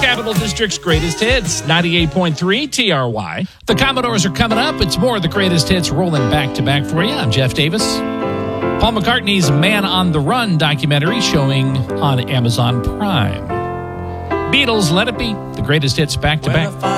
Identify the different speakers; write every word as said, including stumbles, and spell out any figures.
Speaker 1: Capital District's greatest hits, ninety-eight point three T R Y. The Commodores are coming up. It's more of the greatest hits rolling back to back for you. I'm Jeff Davis. Paul McCartney's Man on the Run documentary showing on Amazon Prime. Beatles, Let It Be, the greatest hits back to back.